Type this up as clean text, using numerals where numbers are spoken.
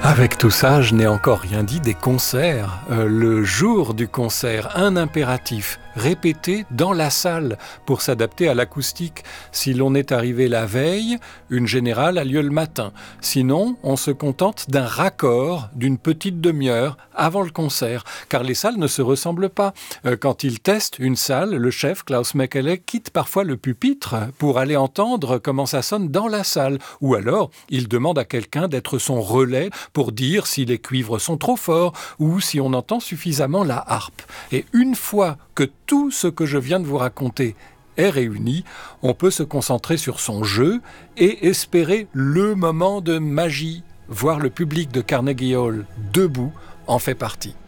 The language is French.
Avec tout ça, je n'ai encore rien dit des concerts. Le jour du concert, un impératif, répéter dans la salle pour s'adapter à l'acoustique. Si l'on est arrivé la veille, une générale a lieu le matin. Sinon, on se contente d'un raccord d'une petite demi-heure avant le concert, car les salles ne se ressemblent pas. Quand il teste une salle, le chef Klaus Mekele quitte parfois le pupitre pour aller entendre comment ça sonne dans la salle. Ou alors, il demande à quelqu'un d'être son relais pour dire si les cuivres sont trop forts ou si on entend suffisamment la harpe. Et une fois que tout ce que je viens de vous raconter est réuni, on peut se concentrer sur son jeu et espérer le moment de magie. Voir le public de Carnegie Hall debout en fait partie.